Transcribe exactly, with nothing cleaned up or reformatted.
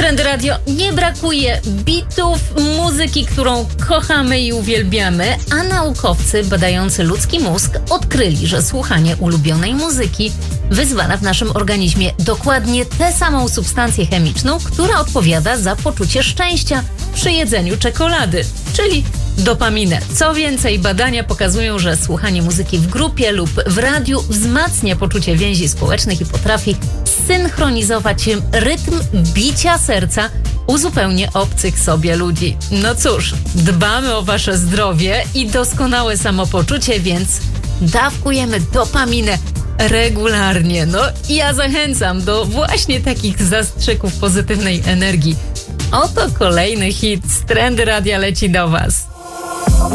Trendy Radio nie brakuje bitów, muzyki, którą kochamy i uwielbiamy, a naukowcy badający ludzki mózg odkryli, że słuchanie ulubionej muzyki wyzwala w naszym organizmie dokładnie tę samą substancję chemiczną, która odpowiada za poczucie szczęścia przy jedzeniu czekolady, czyli dopaminę. Co więcej, badania pokazują, że słuchanie muzyki w grupie lub w radiu wzmacnia poczucie więzi społecznych i potrafi synchronizować rytm bicia serca u zupełnie obcych sobie ludzi. No cóż, dbamy o wasze zdrowie i doskonałe samopoczucie, więc dawkujemy dopaminę regularnie. No i ja zachęcam do właśnie takich zastrzyków pozytywnej energii. Oto kolejny hit z Trendy Radia leci do was.